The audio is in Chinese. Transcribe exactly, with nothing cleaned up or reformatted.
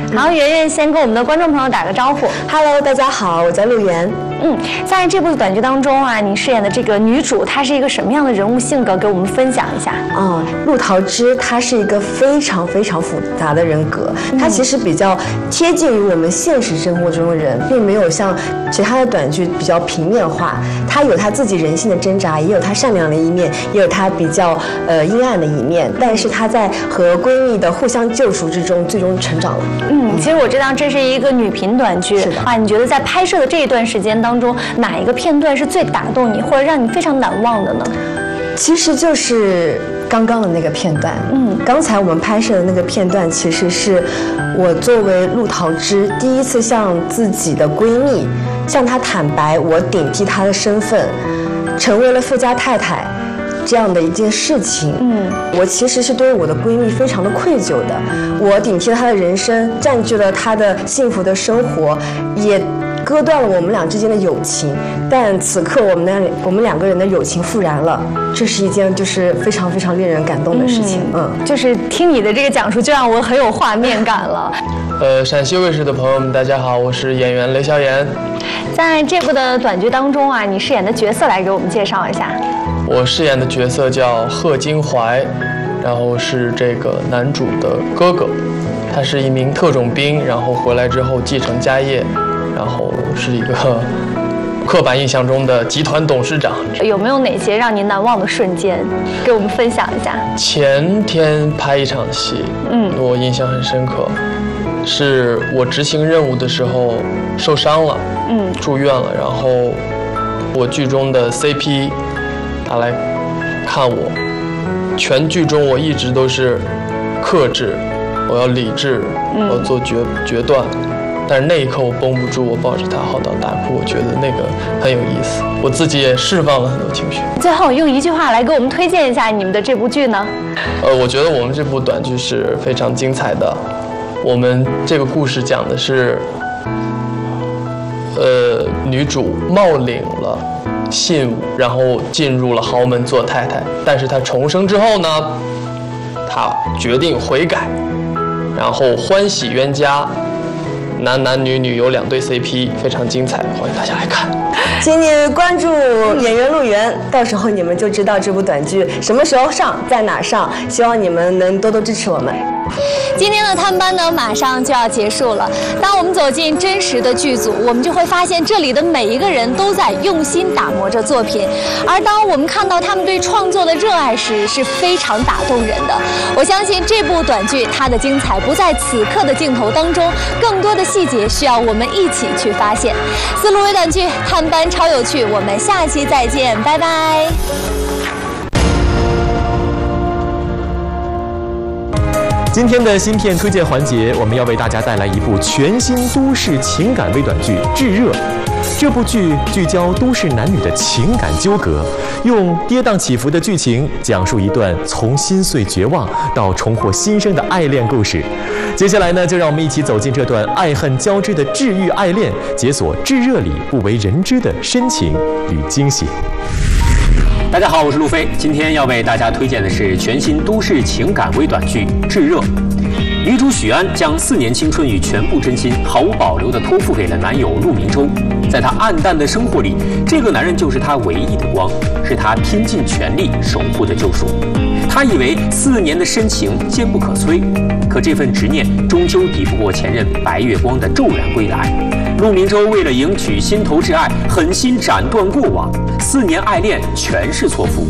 好，圆圆先跟我们的观众朋友打个招呼。 Hello， 大家好，我叫陆媛。 嗯，在这部短剧当中啊，你饰演的这个女主，她是一个什么样的人物性格？给我们分享一下。 哦，陆桃枝她是一个非常非常复杂的人格， 嗯、 她其实比较贴近于我们现实生活中的人，并没有像其他的短剧比较平面化。她有她自己人性的挣扎，也有她善良的一面，也有她比较呃阴暗的一面。但是她在和闺蜜的互相救赎之中，最终成长了。 嗯，其实我知道这是一个女频短剧。 是的啊，你觉得在拍摄的这一段时间当中，哪一个片段是最打动你，或者让你非常难忘的呢？ 其实就是刚刚的那个片段。嗯，刚才我们拍摄的那个片段，其实是我作为陆桃枝第一次向自己的闺蜜向她坦白我顶替她的身份，成为了富家太太这样的一件事情。嗯，我其实是对我的闺蜜非常的愧疚的，我顶替了她的人生，占据了她的幸福的生活，也割断了我们俩之间的友情。但此刻我们俩我们两个人的友情复燃了，这是一件就是非常非常令人感动的事情。嗯， 嗯就是听你的这个讲述，就让我很有画面感了。 呃，陕西卫视的朋友们，大家好，我是演员雷小妍。 在这部的短剧当中啊，你饰演的角色来给我们介绍一下。 我饰演的角色叫贺金怀，然后是这个男主的哥哥，他是一名特种兵，然后回来之后继承家业，然后是一个刻板印象中的集团董事长。 有没有哪些让您难忘的瞬间，给我们分享一下？ 前天拍一场戏，嗯，我印象很深刻，是我执行任务的时候受伤了，嗯，住院了，然后我剧中的 C P 他来看我，全剧中我一直都是克制，我要理智，我要做决决断。但是那一刻我绷不住，我抱着他嚎啕大哭，我觉得那个很有意思，我自己也释放了很多情绪。 最后用一句话来给我们推荐一下你们的这部剧呢？ 呃，我觉得我们这部短剧是非常精彩的。我们这个故事讲的是，呃，女主冒领了信物，然后进入了豪门做太太，但是她重生之后呢，她决定悔改，然后欢喜冤家。男男女女有两对 C P， 非常精彩，欢迎大家来看。 请你关注演员陆媛，到时候你们就知道这部短剧什么时候上，在哪上。希望你们能多多支持我们。 今天的探班呢，马上就要结束了。当我们走进真实的剧组，我们就会发现这里的每一个人都在用心打磨着作品。而当我们看到他们对创作的热爱时，是非常打动人的。我相信这部短剧它的精彩不在此刻的镜头当中，更多的细节需要我们一起去发现。思路微短剧探班超有趣，我们下期再见，拜拜。 今天的新片推荐环节，我们要为大家带来一部全新都市情感微短剧《炙热》。这部剧聚焦都市男女的情感纠葛，用跌宕起伏的剧情讲述一段从心碎绝望到重获新生的爱恋故事。接下来呢，就让我们一起走进这段爱恨交织的治愈爱恋，解锁《炙热》里不为人知的深情与惊喜。 大家好，我是路飞，今天要为大家推荐的是全新都市情感微短剧《炙热》。女主许安将四年青春与全部真心毫无保留地托付给了男友陆明洲。在她暗淡的生活里，这个男人就是她唯一的光，是她拼尽全力守护的救赎。她以为四年的深情坚不可摧，可这份执念终究抵不过前任白月光的骤然归来。陆明洲为了迎娶心头挚爱，狠心斩断过往，四年爱恋全是错付。